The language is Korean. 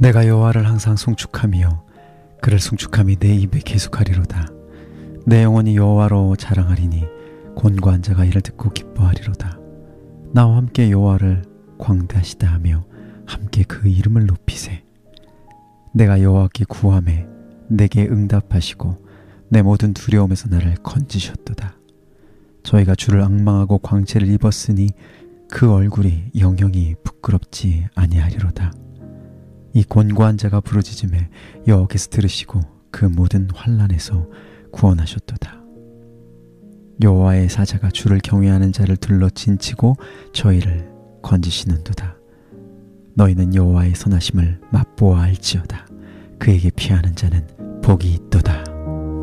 내가 여호와를 항상 송축하며 그를 송축함이 내 입에 계속하리로다. 내 영혼이 여호와로 자랑하리니 곤고한 자가 이를 듣고 기뻐하리로다. 나와 함께 여호와를 광대하시다 하며 함께 그 이름을 높이세. 내가 여호와께 구하매 내게 응답하시고 내 모든 두려움에서 나를 건지셨도다. 저희가 주를 앙망하고 광채를 입었으니 그 얼굴이 영영이 부끄럽지 아니하리로다. 이 곤고한 자가 부르짖음에 여호와께서 들으시고 그 모든 환난에서 구원하셨도다. 여호와의 사자가 주를 경외하는 자를 둘러 진치고 저희를 건지시는도다. 너희는 여호와의 선하심을 맛보아 알지어다. 그에게 피하는 자는 복이 있도다.